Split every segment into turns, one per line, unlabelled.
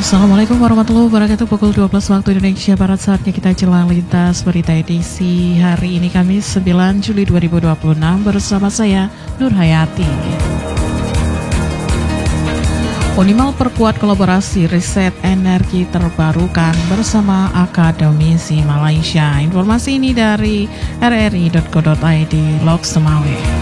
Assalamualaikum warahmatullahi wabarakatuh. Pukul 12 waktu Indonesia Barat, saatnya kita jelang lintas berita edisi hari ini Kamis 9 Juli 2026 bersama saya Nur Hayati. Unimal perkuat kolaborasi riset energi terbarukan bersama Akademisi Malaysia. Informasi ini dari rri.co.id Lok Semawe.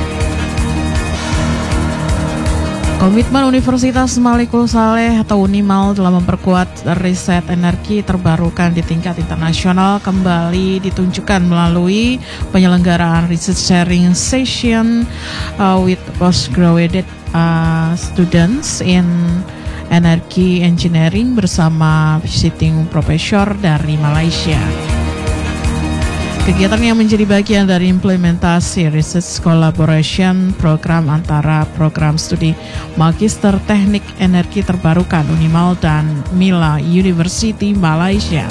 Komitmen Universitas Malikul Saleh atau Unimal dalam memperkuat riset energi terbarukan di tingkat internasional kembali ditunjukkan melalui penyelenggaraan research sharing session with postgraduate students in energy engineering bersama visiting professor dari Malaysia. Kegiatan yang menjadi bagian dari implementasi Research Collaboration Program antara program studi Magister Teknik Energi Terbarukan Unimal dan Mila University Malaysia.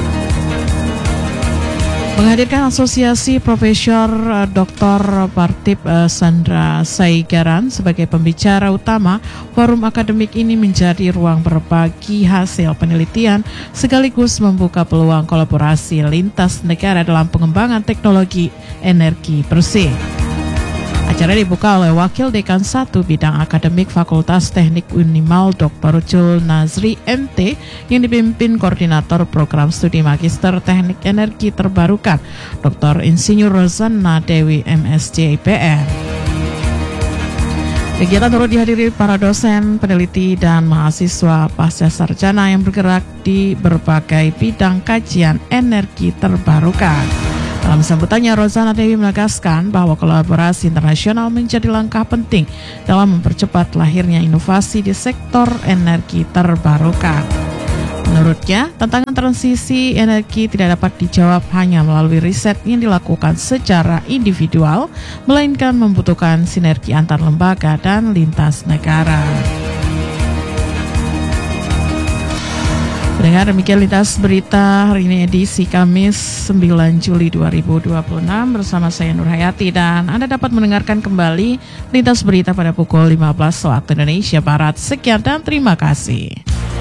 Menghadirkan Asosiasi Profesor Dr. Partip Sandra Saigaran sebagai pembicara utama, forum akademik ini menjadi ruang berbagi hasil penelitian sekaligus membuka peluang kolaborasi lintas negara dalam pengembangan teknologi energi bersih. Acara dibuka oleh Wakil Dekan 1 Bidang Akademik Fakultas Teknik Unimal Dr. Jul Nazri MT yang dipimpin Koordinator Program Studi Magister Teknik Energi Terbarukan Dr. Insinyur Rozana Dewi MSc IPN. Kegiatan turut dihadiri para dosen, peneliti, dan mahasiswa pasca sarjana yang bergerak di berbagai bidang kajian energi terbarukan. Dalam sambutannya, Rozana Dewi menegaskan bahwa kolaborasi internasional menjadi langkah penting dalam mempercepat lahirnya inovasi di sektor energi terbarukan. Menurutnya, tantangan transisi energi tidak dapat dijawab hanya melalui riset yang dilakukan secara individual, melainkan membutuhkan sinergi antar lembaga dan lintas negara. Pendengar, demikian lintas berita hari ini edisi Kamis 9 Juli 2026 bersama saya Nur Hayati, dan Anda dapat mendengarkan kembali lintas berita pada pukul 15 waktu Indonesia Barat. Sekian dan terima kasih.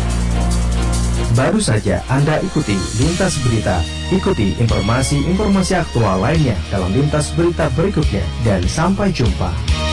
Baru saja Anda ikuti lintas berita. Ikuti informasi-informasi aktual lainnya dalam lintas berita berikutnya, dan sampai jumpa.